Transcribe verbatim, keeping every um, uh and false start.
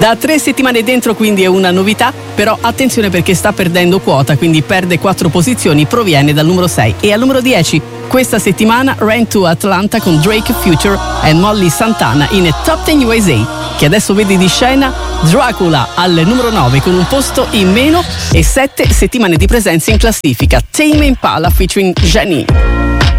Da tre settimane dentro quindi è una novità, però attenzione perché sta perdendo quota, quindi perde quattro posizioni, proviene dal numero sei. E al numero dieci questa settimana Rain to Atlanta con Drake, Future e Molly Santana in Top dieci U S A, che adesso vede di scena Dracula al numero nove con un posto in meno e sette settimane di presenza in classifica. Tame Impala featuring Jenny.